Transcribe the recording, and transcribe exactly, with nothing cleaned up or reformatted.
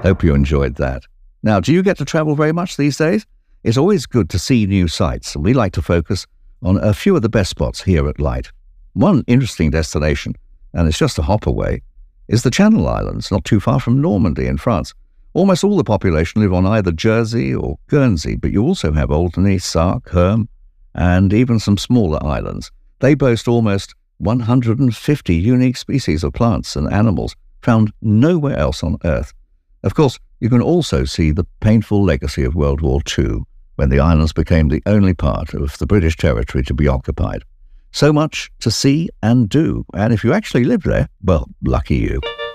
Hope you enjoyed that. Now, do you get to travel very much these days? It's always good to see new sights, and we like to focus on a few of the best spots here at Light. One interesting destination, and it's just a hop away, is the Channel Islands, not too far from Normandy in France. Almost all the population live on either Jersey or Guernsey, but you also have Alderney, Sark, Herm, and even some smaller islands. They boast almost one hundred fifty unique species of plants and animals found nowhere else on Earth. Of course, you can also see the painful legacy of World War Two, when the islands became the only part of the British territory to be occupied. So much to see and do, and if you actually live there, well, lucky you.